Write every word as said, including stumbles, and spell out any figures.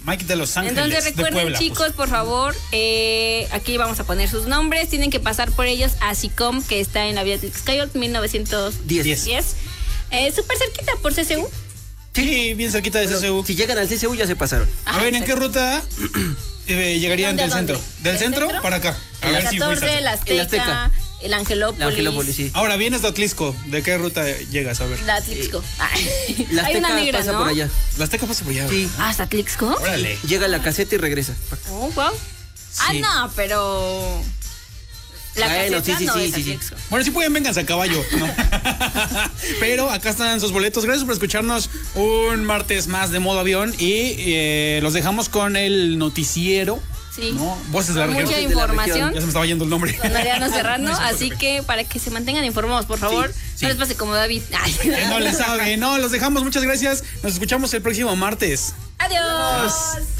Mike de Los Ángeles. Entonces recuerden, de Puebla, chicos, pues. por favor, eh, aquí vamos a poner sus nombres. Tienen que pasar por ellos a SICOM, que está en la Vía Tlixcayotl, mil novecientos diez. Eh, súper cerquita, por C C U. Sí, bien cerquita de Pero C C U. si llegan al C C U ya se pasaron. Ajá, a ver, ¿en exacto. qué ruta eh, llegarían ¿Dónde, del a dónde? centro? ¿Del ¿Del centro, centro? para acá? A El ver si fuiste catorce, así. la El Azteca, Azteca. el Angelópolis. La Angelópolis, sí. Ahora, vienes de Atlisco. ¿De qué ruta llegas? A ver. La Atlixco. Ay, La hay Azteca una negra, pasa ¿no? por allá. La Azteca pasa por allá. Sí. Ah, ¿hasta Atlixco? Órale. Llega a la caseta y regresa. Oh, wow. Ah, Sí. no, pero... La Bueno, caseta sí, sí, no sí, es sí, sí. Atlixco. Bueno, si pueden, vénganse a caballo, ¿no? Pero acá están sus boletos. Gracias por escucharnos un martes más de Modo Avión. Y eh, los dejamos con el noticiero. Sí. ¿No? Voces de la Con región. mucha Voces de la información. región. Ya se me estaba yendo el nombre. Con Mariano Serrano, No, así que para que se mantengan informados, por favor, Sí, sí. no les pase como David. Ay. Que no les sabe. No, los dejamos. Muchas gracias. Nos escuchamos el próximo martes. Adiós.